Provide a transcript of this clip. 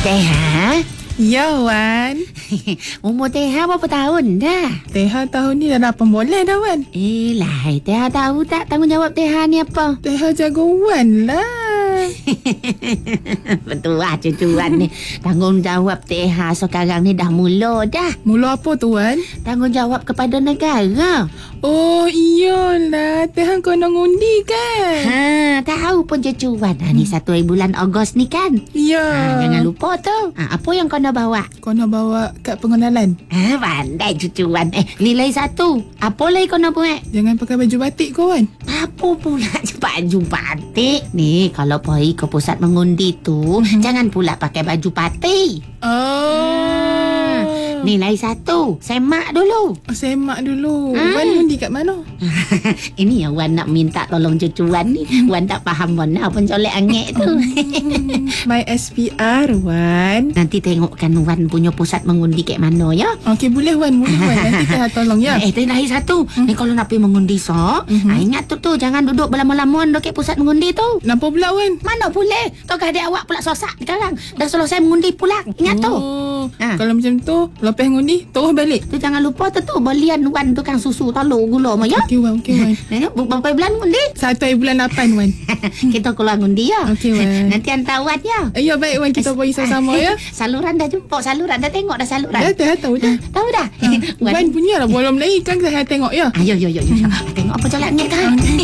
Teha? Ya, Wan. Umur Teha berapa tahun dah? Teha tahun ni dah 8 bulan dah, Wan. Lah, Teha tahu tak tanggungjawab Teha ni apa? Teha jaga Wan lah. Betul lah cucuan ni. Tanggungjawab Teha sekarang ni dah mula dah. Mula apa tu, Wan? Tanggungjawab kepada negara. Oh, iyalah. Teha kena ngundi kan? Tahu pun cucuan. Ni 1 bulan Ogos ni kan? Ya. Jangan lupa tu. Apa yang kau nak bawa? Kena bawa kad pengenalan. Pandai cucuan. Nilai 1. Apa lagi kau nak buat? Jangan pakai baju batik kau, Wan. Apa pula baju batik? Ni kalau pergi ke pusat mengundi tu, jangan pula pakai baju batik. Nilai 1. Semak dulu. Semak dulu. Wan undi kat mana? Ini yang Wan nak minta tolong cucuan ni. Wan tak faham mana pun colek angin tu. My SPR, Wan. Nanti tengokkan Wan punya pusat mengundi kat mana ya. Okey, boleh Wan. Nanti Teha tolong ya. Nilai 1. Ni kalau nak pergi mengundi ingat tu jangan duduk berlama-lama dekat pusat mengundi tu. Nampak pula, Wan? Mana boleh. Tok adik awak pula sosak sekarang. Dah selesai mengundi pulang. Ingat tu. Kalau macam tu, lepas ngundi, terus balik. Tu jangan lupa tu belian Wan tukang susu telur gula mah ya. Okey, Wan. Berapa bulan ngundi? 1 bulan 8, Wan. Kita keluar ngundi ya. Okey, Wan. Nanti hantar Wan ya. Ya, baik, Wan. Kita pergi sama-sama ya. Saluran dah jumpa. Saluran dah tengok dah saluran. Dah tahu dah. Tahu dah. Wan punya lah. Belum lagi kan saya tengok ya. Yo. Tengok apa jalan ni kan.